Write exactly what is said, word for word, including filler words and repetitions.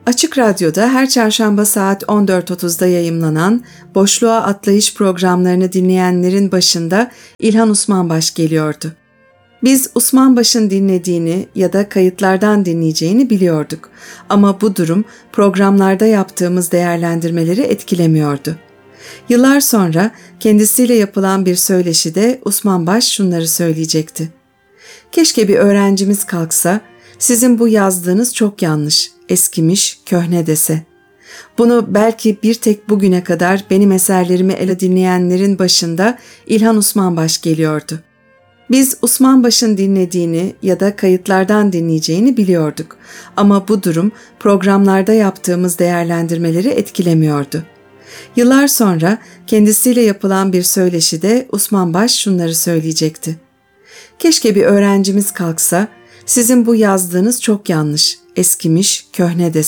Açık Radyo'da her çarşamba saat on dört otuzda yayımlanan Boşluğa Atlayış programlarını dinleyenlerin başında İlhan Osmanbaş geliyordu. Biz Osmanbaş'ın dinlediğini ya da kayıtlardan dinleyeceğini biliyorduk ama bu durum programlarda yaptığımız değerlendirmeleri etkilemiyordu. Yıllar sonra kendisiyle yapılan bir söyleşide Osmanbaş şunları söyleyecekti. Keşke bir öğrencimiz kalksa, sizin bu yazdığınız çok yanlış, eskimiş, köhne dese. Bunu belki bir tek bugüne kadar benim eserlerimi ele dinleyenlerin başında İlhan Osmanbaş geliyordu. Biz Osmanbaş'ın dinlediğini ya da kayıtlardan dinleyeceğini biliyorduk ama bu durum programlarda yaptığımız değerlendirmeleri etkilemiyordu. Yıllar sonra kendisiyle yapılan bir söyleşide Osmanbaş şunları söyleyecekti. Keşke bir öğrencimiz kalksa, sizin bu yazdığınız çok yanlış, eskimiş, köhne dese.